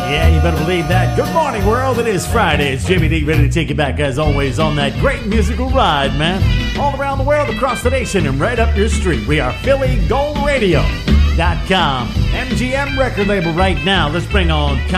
Yeah, you better believe that. Good morning, world. It is Friday. It's Jimmy D ready to take you back, as always, on that great musical ride, man. All around the world, across the nation, and right up your street. We are PhillyGoldRadio.com. MGM record label right now. Let's bring on